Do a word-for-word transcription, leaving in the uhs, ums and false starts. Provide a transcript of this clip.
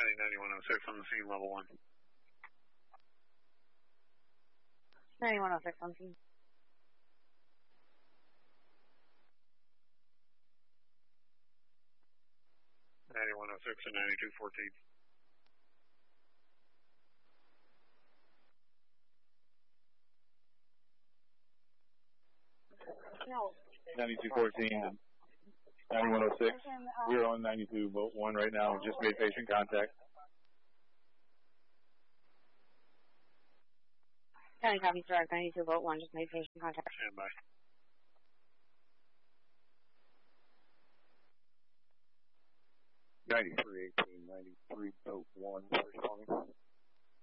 County ninety-one oh six on the scene, level one. ninety-one oh six on scene. ninety-one oh six and ninety-two fourteen. No. ninety-two fourteen and ninety-one oh six. We're on ninety-two boat one right now. Just made patient contact. County copy, direct ninety-two boat one. Just made patient contact. Stand by. ninety-three eighteen, ninety-three boat one. Responding.